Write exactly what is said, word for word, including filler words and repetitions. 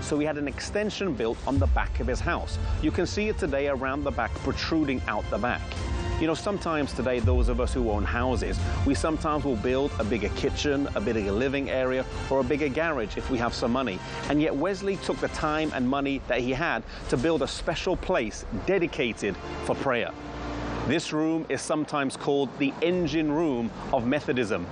so he had an extension built on the back of his house. You can see it today around the back, protruding out the back. You know, sometimes today, those of us who own houses, we sometimes will build a bigger kitchen, a bigger living area, or a bigger garage if we have some money. And yet Wesley took the time and money that he had to build a special place dedicated for prayer. This room is sometimes called the engine room of Methodism.